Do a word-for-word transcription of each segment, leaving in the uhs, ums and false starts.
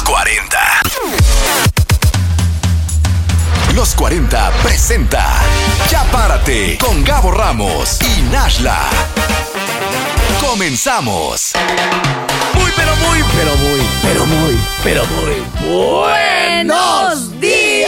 Los cuarenta. Los cuarenta presenta Ya Párate con Gabo Ramos y Nashla. Comenzamos. Muy, pero muy, pero muy, pero muy, pero muy buenos días.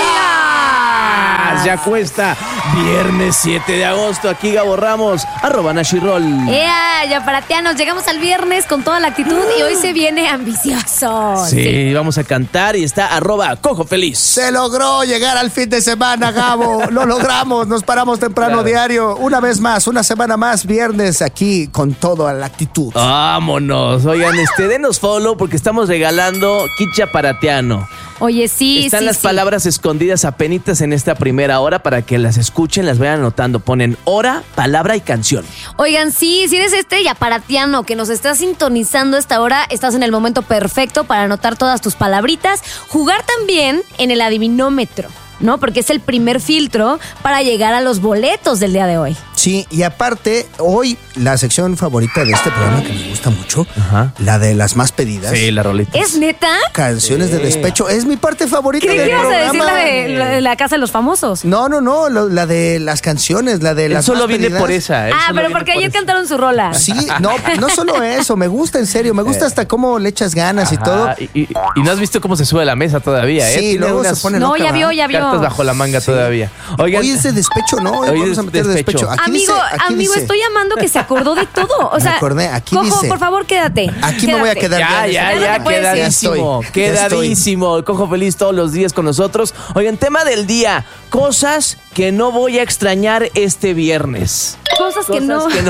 Ya cuesta viernes siete de agosto. Aquí Gabo Ramos, arroba Nashirol. ¡Ea! Ya parateanos, llegamos al viernes con toda la actitud y hoy se viene ambicioso. Sí, sí, vamos a cantar y está arroba Cojo Feliz. Se logró llegar al fin de semana, Gabo. Lo logramos, nos paramos temprano claro. diario. Una vez más, una semana más, viernes aquí con toda la actitud. Vámonos. Oigan, este, denos follow porque estamos regalando kit chaparatiano. Oye, sí, Están sí, las sí. palabras escondidas apenitas en esta primera hora para que las escuchen, las vayan anotando. Ponen hora, palabra y canción. Oigan, sí, si eres este yaparatiano que nos está sintonizando a esta hora, estás en el momento perfecto para anotar todas tus palabritas. Jugar también en el adivinómetro, ¿no? Porque es el primer filtro para llegar a los boletos del día de hoy. Sí, y aparte, hoy la sección favorita de este programa que me gusta mucho, Ajá. la de las más pedidas. Sí, la rolita. ¿Es neta? Canciones sí. de despecho. Es mi parte favorita del programa. ¿Qué ibas a decir la de, la de la Casa de los Famosos? No, no, no, lo, la de las canciones, la de Él las solo más viene pedidas. por esa. Ah, pero porque ayer esa. cantaron su rola. Sí, no, no solo eso, me gusta en serio, me gusta hasta cómo le echas ganas Ajá, y todo. Y, y, y no has visto cómo se sube a la mesa todavía, ¿eh? Sí, Tiene luego unas se pone No, loca, ya vio, ya vio. cartas bajo la manga Sí. todavía. Oigan, Hoy es de despecho, ¿no? Hoy, Hoy vamos es a meter despecho. despecho. Aquí amigo, dice, aquí amigo, dice. estoy amando que se acordó de todo. O sea, Me acordé, aquí Cojo, dice. por favor, quédate. Aquí quédate. me voy a quedar. Ya, ya, Ya no ya, te puedes ir. quedadísimo, Ya estoy, ya quedadísimo. El Cojo Feliz todos los días con nosotros. Oigan, tema del día, cosas que no voy a extrañar este viernes. Cosas que Cosas no. que no.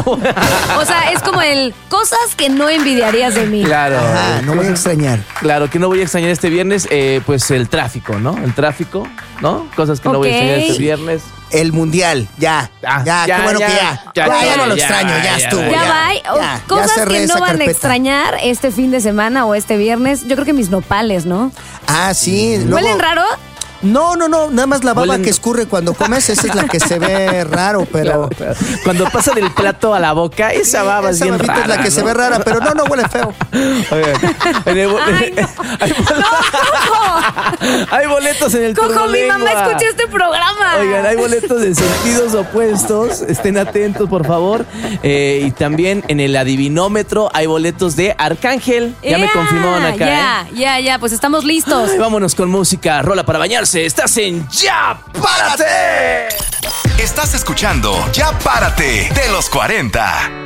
O sea, es como el cosas que no envidiarías de mí. Claro. Ajá, no voy a extrañar. Claro, que no voy a extrañar este viernes, eh, pues el tráfico, ¿no? El tráfico, ¿no? Cosas que no voy a Ok. extrañar este viernes. El mundial, ya, Ah, ya, ya, qué bueno ya, que ya. ya, Ya, ya, ya, no lo ya, extraño, ya, ya, estuvo. Ya, Ya, va. O ya, cosas ya cerré que no esa van a carpeta. extrañar este fin de semana o este viernes. Yo creo que mis nopales, ¿no? Ah, sí. luego- ¿Huelen raro? No, no, no, nada más la baba Huelen- que escurre cuando comes, esa es la que se ve raro, pero... Claro, claro. Cuando pasa del plato a la boca, esa baba es esa bien babita rara, es la que ¿no? se ve rara, pero no, no huele feo. Oigan, en el bo- Ay, no. hay, ¡No, hay boletos en el Cojo! Cojo, mi Turbolengua. mamá escucha este programa. Oigan, hay boletos de sentidos opuestos. Estén atentos, por favor. Eh, y también en el adivinómetro hay boletos de Arcángel. Ya me ¡Ea! confirmaron acá, Ya, ¿eh? ya, ya, pues estamos listos. Ay, vámonos con música. Rola para bañarse. Estás en Ya Párate. Estás escuchando Ya Párate de los cuarenta.